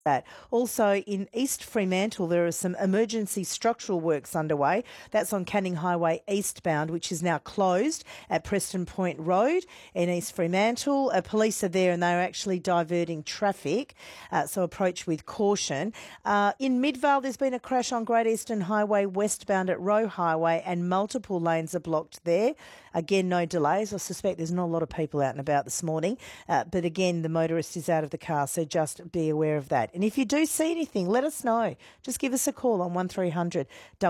That. Also in East Fremantle, there are some emergency structural works underway. That's on Canning Highway eastbound, which is now closed at Preston Point Road in East Fremantle. Police are there and they're actually diverting traffic, so approach with caution. In Midvale, there's been a crash on Great Eastern Highway westbound at Roe Highway and multiple lanes are blocked there. Again, no delays. I suspect there's not a lot of people out and about this morning, but again, the motorist is out of the car, so just be aware of that. And if you do see anything, let us know. Just give us a call on 1300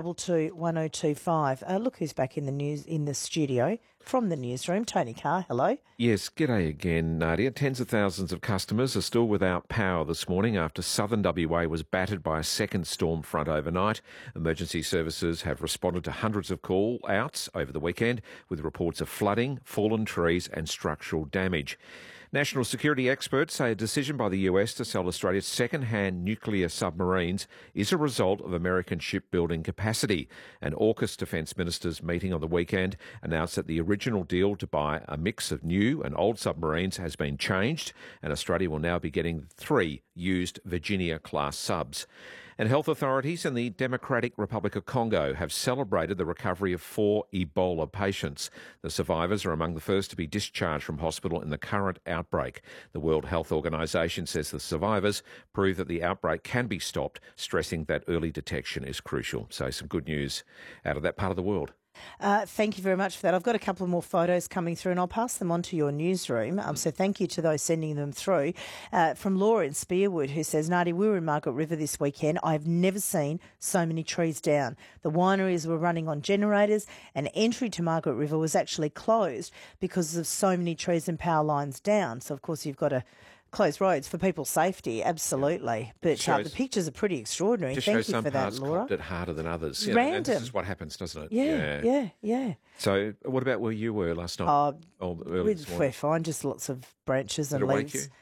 22 1025. Look who's back in the news in the studio from the newsroom. Tony Carr, hello. Yes, g'day again, Nadia. Tens of thousands of customers are still without power this morning after southern WA was battered by a second storm front overnight. Emergency services have responded to hundreds of call-outs over the weekend with reports of flooding, fallen trees and structural damage. National security experts say a decision by the US to sell Australia's second-hand nuclear submarines is a result of American shipbuilding capacity. An AUKUS defence ministers meeting on the weekend announced that the original deal to buy a mix of new and old submarines has been changed, and Australia will now be getting 3 used Virginia-class subs. And health authorities in the Democratic Republic of Congo have celebrated the recovery of 4 Ebola patients. The survivors are among the first to be discharged from hospital in the current outbreak. The World Health Organization says the survivors prove that the outbreak can be stopped, stressing that early detection is crucial. So some good news out of that part of the world. Thank you very much for that. I've got a couple more photos coming through and I'll pass them on to your newsroom. So thank you to those sending them through. From Laura in Spearwood, who says, Nadia, we were in Margaret River this weekend. I've never seen so many trees down. The wineries were running on generators and entry to Margaret River was actually closed because of so many trees and power lines down. So, of course, you've got to close roads for people's safety, absolutely. Yeah. But the pictures are pretty extraordinary. Just Thank shows you some for that, parts Laura. copped it harder than others. Random. And this is what happens, doesn't it? Yeah. So what about where you were last night? Early this morning? We're fine, just lots of branches and Did it leaves. wake you?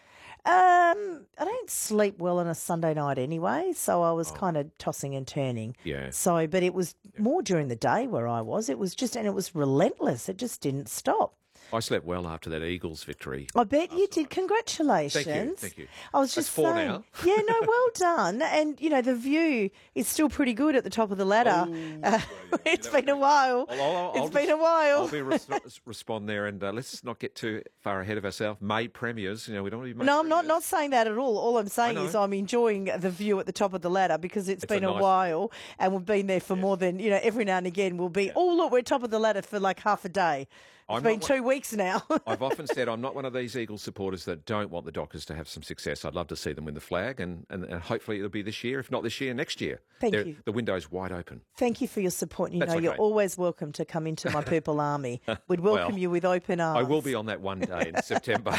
I don't sleep well on a Sunday night anyway, so I was kind of tossing and turning. Yeah. So, but it was more during the day where I was. It was just, and it was relentless. It just didn't stop. I slept well after that Eagles victory. I bet you did. Congratulations. Thank you. I was just saying. That's 4 now. Yeah, no, well done. And, you know, the view is still pretty good at the top of the ladder. It's been a while. It's been a while. I'll respond there and let's not get too far ahead of ourselves. Made premiers, we don't want to be No, I'm not saying that at all. All I'm saying is I'm enjoying the view at the top of the ladder because it's been a while and we've been there for more than, every now and again we'll be, look, we're top of the ladder for like half a day. It's been 2 weeks now. I've often said I'm not one of these Eagles supporters that don't want the Dockers to have some success. I'd love to see them win the flag and hopefully it'll be this year. If not this year, next year. Thank you. The window's wide open. Thank you for your support. Okay. You're always welcome to come into my Purple Army. We'd welcome you with open arms. I will be on that one day in September.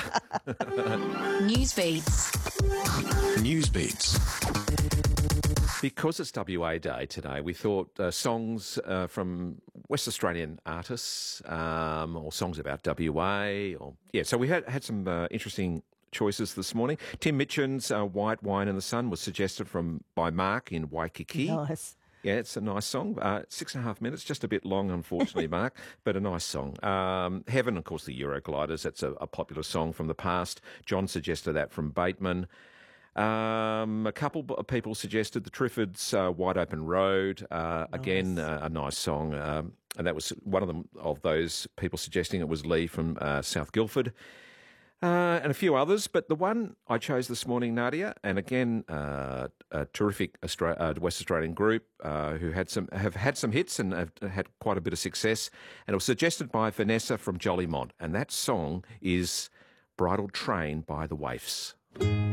Newsbeats. Because it's WA Day today, we thought songs from West Australian artists or songs about WA. So we had some interesting choices this morning. Tim Mitchen's White Wine in the Sun was suggested by Mark in Waikiki. Nice. Yeah, it's a nice song. 6.5 minutes, just a bit long, unfortunately, Mark, but a nice song. Heaven, of course, the Eurogliders. That's a popular song from the past. John suggested that from Bateman. A couple of people suggested the Triffids' Wide Open Road. Again, a nice song. And that was one of those people suggesting it was Lee from South Guildford. And a few others, but the one I chose this morning, Nadia, and again, a terrific West Australian group who have had some hits and have had quite a bit of success, and it was suggested by Vanessa from Jollymont, and that song is Bridal Train by the Waifs.